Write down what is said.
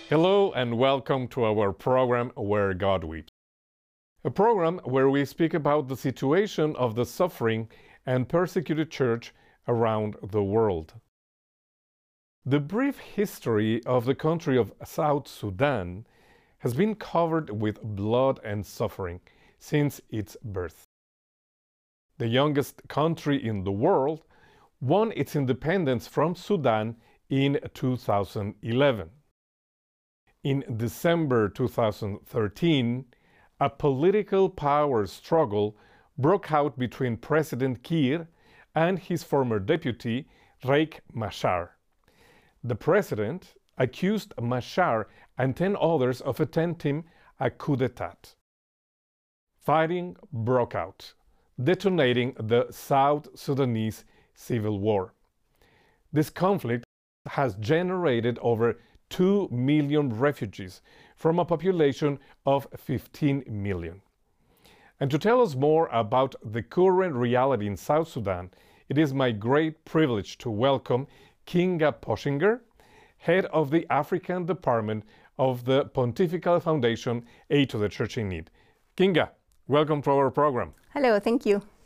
Hello and welcome to our program Where God Weeps, a program where we speak about the situation of the suffering and persecuted church around the world. The brief history of the country of South Sudan has been covered with blood and suffering since its birth. The youngest country in the world won its independence from Sudan in 2011. In December 2013, a political power struggle broke out between President Kiir and his former deputy, Riek Machar. The president accused Machar and 10 others of attempting a coup d'etat. Fighting broke out, detonating the South Sudanese civil war. This conflict has generated over 2 million refugees from a population of 15 million. And to tell us more about the current reality in South Sudan, it is my great privilege to welcome Kinga Poschinger, head of the African Department of the Pontifical Foundation Aid to the Church in Need. Kinga, welcome to our program. Hello, thank you.